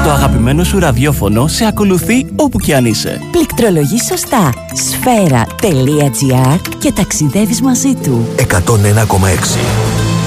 Το αγαπημένο σου ραδιόφωνο σε ακολουθεί όπου κι αν είσαι. Πληκτρολογείς σωστά. Sfera.gr και ταξιδεύεις μαζί του. 101,6